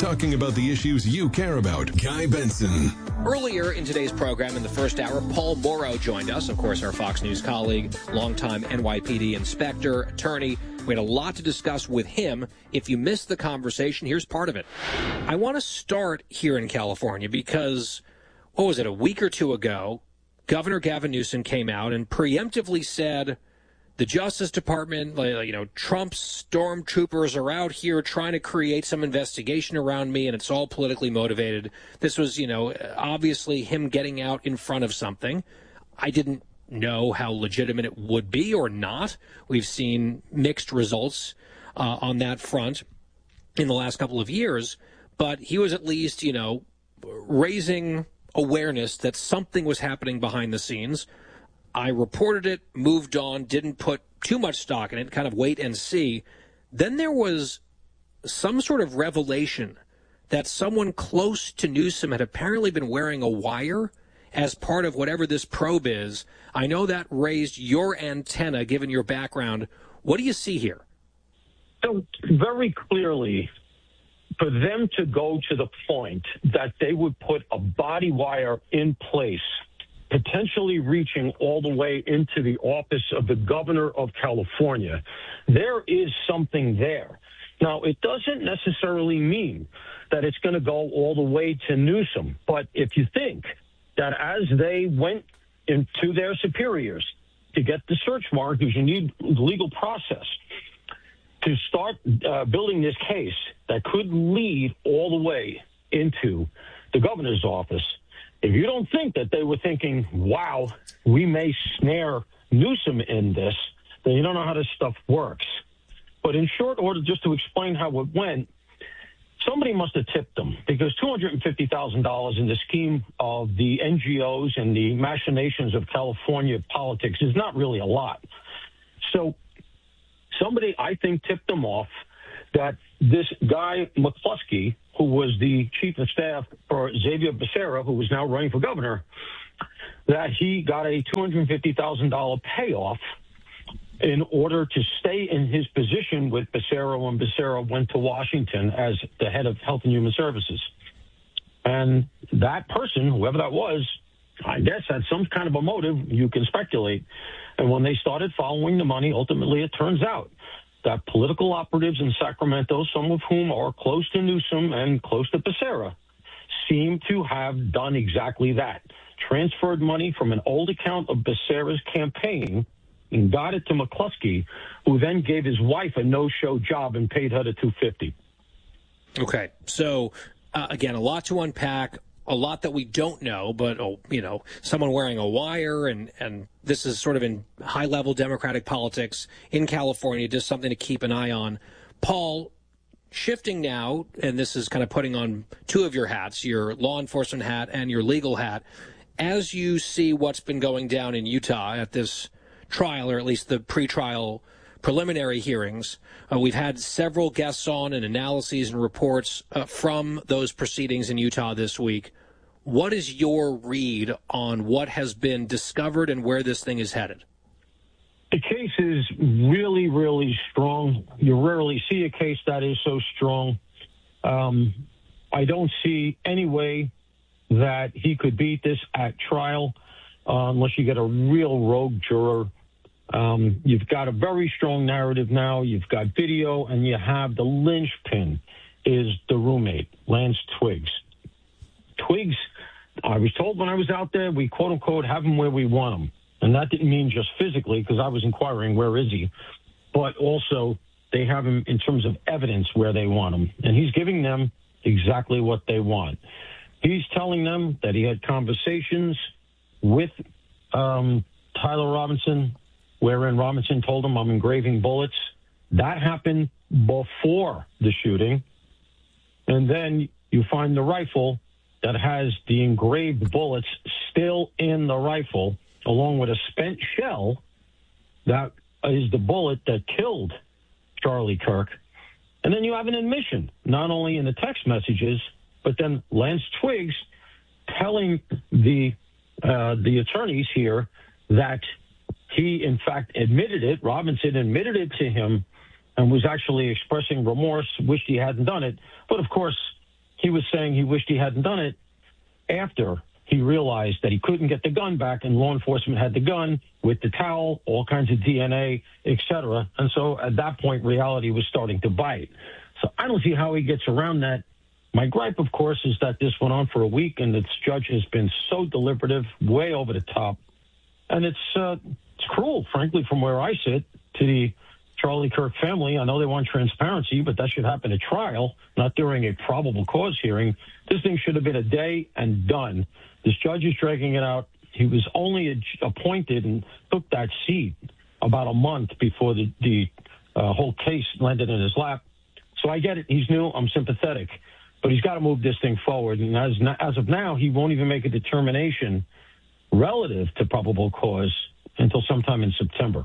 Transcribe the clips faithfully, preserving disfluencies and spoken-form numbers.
talking about the issues you care about. Guy Benson. Earlier in today's program, in the first hour, Paul Mauro joined us, of course, our Fox News colleague, longtime N Y P D inspector, attorney. We had a lot to discuss with him. If you missed the conversation, here's part of it. I want to start here in California because, what was it, a week or two ago, Governor Gavin Newsom came out and preemptively said the Justice Department, you know, Trump's stormtroopers are out here trying to create some investigation around me, and it's all politically motivated. This was, you know, obviously him getting out in front of something. I didn't know how legitimate it would be or not. We've seen mixed results uh, on that front in the last couple of years, but he was at least, you know, raising awareness that something was happening behind the scenes. I reported it, moved on, didn't put too much stock in it, kind of wait and see. Then there was some sort of revelation that someone close to Newsom had apparently been wearing a wire as part of whatever this probe is. I know that raised your antenna, given your background. What do you see here? So very clearly, for them to go to the point that they would put a body wire in place, potentially reaching all the way into the office of the governor of California, there is something there. Now, it doesn't necessarily mean that it's going to go all the way to Newsom. But if you think that as they went into their superiors to get the search warrant, because you need legal process, to start uh, building this case that could lead all the way into the governor's office, if you don't think that they were thinking, wow, we may snare Newsom in this, then you don't know how this stuff works. But in short order, just to explain how it went, somebody must have tipped them, because two hundred fifty thousand dollars in the scheme of the N G Os and the machinations of California politics is not really a lot. So somebody, I think, tipped them off that this guy, McCluskey, who was the chief of staff for Xavier Becerra, who is now running for governor, that he got a two hundred fifty thousand dollars payoff in order to stay in his position with Becerra when Becerra went to Washington as the head of Health and Human Services. And that person, whoever that was, I guess had some kind of a motive. You can speculate. And when they started following the money, ultimately it turns out that political operatives in Sacramento, some of whom are close to Newsom and close to Becerra, seem to have done exactly that. Transferred money from an old account of Becerra's campaign and got it to McCluskey, who then gave his wife a no-show job and paid her the two hundred fifty dollars. Okay. So, uh, again, a lot to unpack, a lot that we don't know, but, oh, you know, someone wearing a wire, and, and this is sort of in high-level Democratic politics in California, just something to keep an eye on. Paul, shifting now, and this is kind of putting on two of your hats, your law enforcement hat and your legal hat, as you see what's been going down in Utah at this trial, or at least the pretrial preliminary hearings, uh, we've had several guests on and analyses and reports uh, from those proceedings in Utah this week. What is your read on what has been discovered and where this thing is headed? The case is really, really strong. You rarely see a case that is so strong. Um, I don't see any way that he could beat this at trial uh, unless you get a real rogue juror. Um, you've got a very strong narrative now. You've got video, and you have the linchpin is the roommate, Lance Twiggs. Twiggs, I was told when I was out there, we quote-unquote have him where we want him. And that didn't mean just physically, because I was inquiring, where is he? But also, they have him in terms of evidence where they want him. And he's giving them exactly what they want. He's telling them that he had conversations with um, Tyler Robinson, wherein Robinson told him, I'm engraving bullets. That happened before the shooting. And then you find the rifle that has the engraved bullets still in the rifle, along with a spent shell that is the bullet that killed Charlie Kirk. And then you have an admission, not only in the text messages, but then Lance Twiggs telling the uh, the attorneys here that he, in fact, admitted it. Robinson admitted it to him and was actually expressing remorse, wished he hadn't done it. But, of course, he was saying he wished he hadn't done it after he realized that he couldn't get the gun back, and law enforcement had the gun with the towel, all kinds of D N A, et cetera. And so at that point, reality was starting to bite. So I don't see how he gets around that. My gripe, of course, is that this went on for a week, and this judge has been so deliberative, way over the top. And it's, uh, it's cruel, frankly, from where I sit, to the Charlie Kirk family. I know they want transparency, but that should happen at trial, not during a probable cause hearing. This thing should have been a day and done. This judge is dragging it out. He was only appointed and took that seat about a month before the, the uh, whole case landed in his lap. So I get it. He's new. I'm sympathetic. But he's got to move this thing forward. And as, as of now, he won't even make a determination relative to probable cause until sometime in September.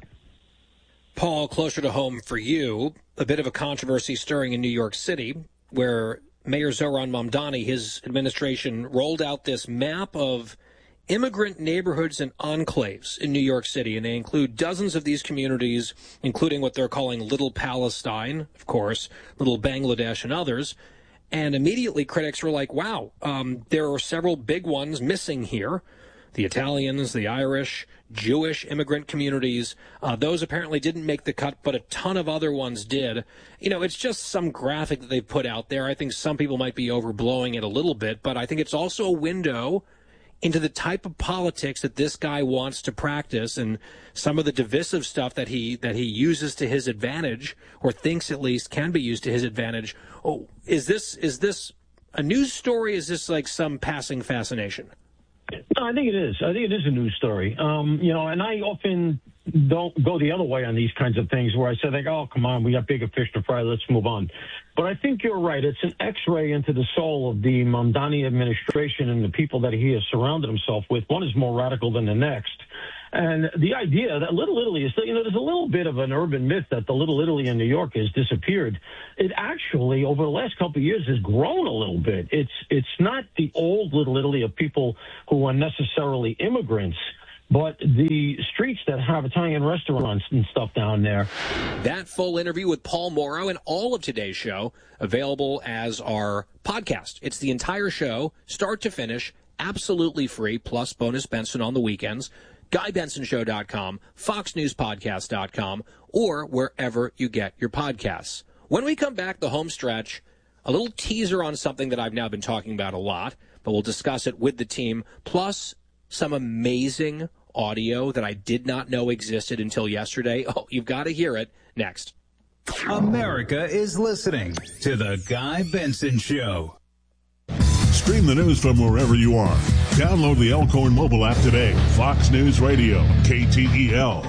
Paul, closer to home for you, a bit of a controversy stirring in New York City, where Mayor Zohran Mamdani, his administration, rolled out this map of immigrant neighborhoods and enclaves in New York City, and they include dozens of these communities, including what they're calling Little Palestine, of course, Little Bangladesh and others. And immediately critics were like, wow, um, there are several big ones missing here. The Italians, the Irish, Jewish immigrant communities, uh, those apparently didn't make the cut, but a ton of other ones did. You know, it's just some graphic that they've put out there. I think some people might be overblowing it a little bit, but I think it's also a window into the type of politics that this guy wants to practice, and some of the divisive stuff that he that he uses to his advantage, or thinks at least can be used to his advantage. Oh, is this is this a news story? Is this like some passing fascination? No, I think it is. I think it is a news story. Um, you know, and I often don't go the other way on these kinds of things where I say, like, oh, come on, we got bigger fish to fry, let's move on. But I think you're right. It's an X-ray into the soul of the Mamdani administration and the people that he has surrounded himself with. One is more radical than the next. And the idea that Little Italy is, you know, there's a little bit of an urban myth that the Little Italy in New York has disappeared. It actually, over the last couple of years, has grown a little bit. It's it's not the old Little Italy of people who are necessarily immigrants, but the streets that have Italian restaurants and stuff down there. That full interview with Paul Mauro and all of today's show available as our podcast. It's the entire show, start to finish, absolutely free, plus bonus Benson on the weekends. Guy Benson Show dot com, Fox News Podcast dot com, or wherever you get your podcasts. When we come back, the home stretch, a little teaser on something that I've now been talking about a lot, but we'll discuss it with the team, plus some amazing audio that I did not know existed until yesterday. Oh, you've got to hear it next. America is listening to The Guy Benson Show. Stream the news from wherever you are. Download the Elkhorn mobile app today. Fox News Radio, K T E L.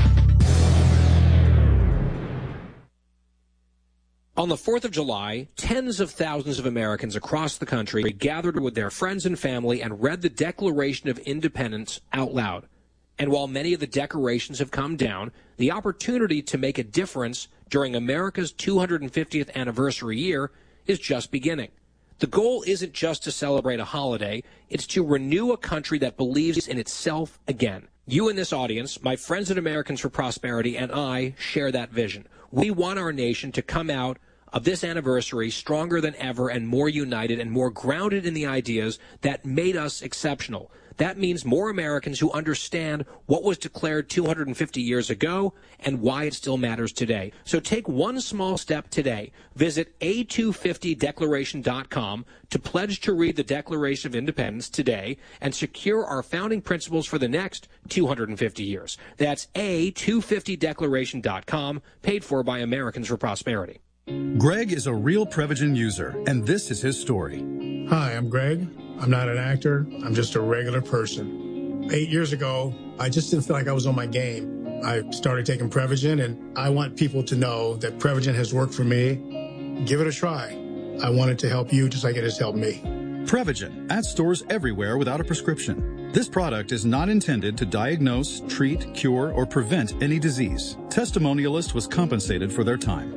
On the fourth of July, tens of thousands of Americans across the country gathered with their friends and family and read the Declaration of Independence out loud. And while many of the decorations have come down, the opportunity to make a difference during America's two hundred fiftieth anniversary year is just beginning. The goal isn't just to celebrate a holiday, it's to renew a country that believes in itself again. You in this audience, my friends at Americans for Prosperity, and I share that vision. We want our nation to come out of this anniversary stronger than ever and more united and more grounded in the ideas that made us exceptional. That means more Americans who understand what was declared two hundred fifty years ago and why it still matters today. So take one small step today. Visit A two fifty declaration dot com to pledge to read the Declaration of Independence today and secure our founding principles for the next two hundred fifty years. That's A two fifty declaration dot com, paid for by Americans for Prosperity. Greg is a real Prevagen user, and this is his story. Hi, I'm Greg. I'm not an actor. I'm just a regular person. Eight years ago, I just didn't feel like I was on my game. I started taking Prevagen, and I want people to know that Prevagen has worked for me. Give it a try. I want it to help you just like it has helped me. Prevagen, at stores everywhere without a prescription. This product is not intended to diagnose, treat, cure, or prevent any disease. Testimonialist was compensated for their time.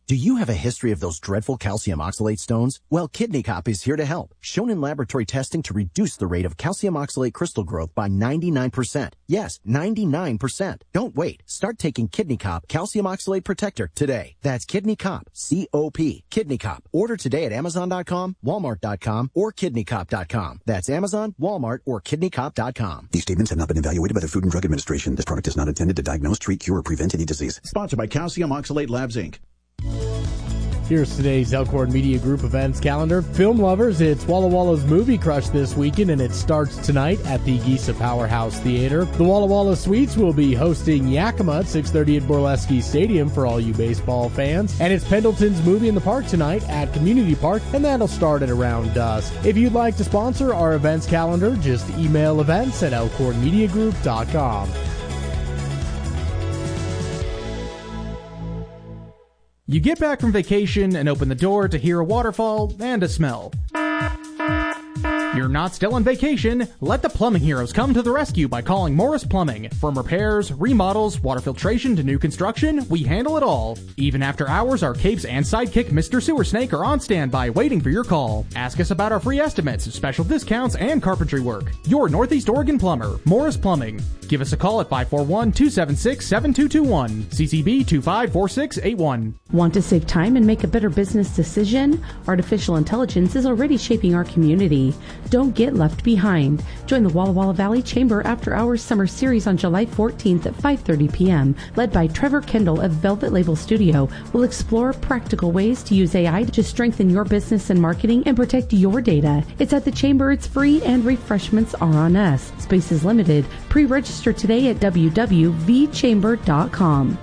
Do you have a history of those dreadful calcium oxalate stones? Well, Kidney Cop is here to help. Shown in laboratory testing to reduce the rate of calcium oxalate crystal growth by ninety-nine percent. Yes, ninety-nine percent. Don't wait. Start taking Kidney Cop Calcium Oxalate Protector today. That's Kidney Cop, C O P. Kidney Cop. Order today at Amazon dot com, Walmart dot com, or Kidney Cop dot com. That's Amazon, Walmart, or Kidney Cop dot com. These statements have not been evaluated by the Food and Drug Administration. This product is not intended to diagnose, treat, cure, or prevent any disease. Sponsored by Calcium Oxalate Labs, Incorporated. Here's today's Elkhorn Media Group events calendar. Film lovers, it's Walla Walla's Movie Crush this weekend, and it starts tonight at the Giza Powerhouse Theater. The Walla Walla Suites will be hosting Yakima at six thirty at Borleski Stadium for all you baseball fans. And it's Pendleton's Movie in the Park tonight at Community Park, and that'll start at around dusk. If you'd like to sponsor our events calendar, just email events at elkhorn media group dot com. You get back from vacation and open the door to hear a waterfall and a smell. You're not still on vacation. Let the plumbing heroes come to the rescue by calling Morris Plumbing. From repairs, remodels, water filtration to new construction, we handle it all. Even after hours, our capes and sidekick Mister Sewer Snake are on standby waiting for your call. Ask us about our free estimates, special discounts, and carpentry work. Your Northeast Oregon plumber, Morris Plumbing. Give us a call at five four one, two seven six, seven two two one, C C B two five four six eight one. Want to save time and make a better business decision? Artificial intelligence is already shaping our community. Don't get left behind. Join the Walla Walla Valley Chamber After Hours Summer Series on July fourteenth at five thirty p.m. Led by Trevor Kendall of Velvet Label Studio. We'll explore practical ways to use A I to strengthen your business and marketing and protect your data. It's at the Chamber. It's free and refreshments are on us. Space is limited. Pre-register today at w w w dot v chamber dot com.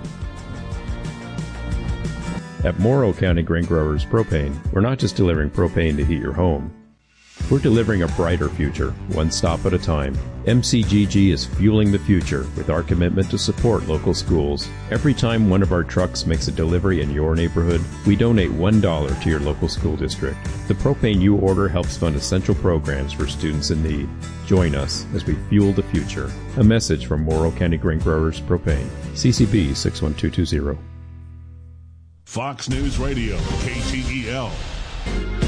At Morrow County Grain Growers Propane, we're not just delivering propane to heat your home. We're delivering a brighter future, one stop at a time. M C G G is fueling the future with our commitment to support local schools. Every time one of our trucks makes a delivery in your neighborhood, we donate one dollar to your local school district. The propane you order helps fund essential programs for students in need. Join us as we fuel the future. A message from Morrow County Grain Growers Propane. C C B six one two two zero. Fox News Radio, K T E L.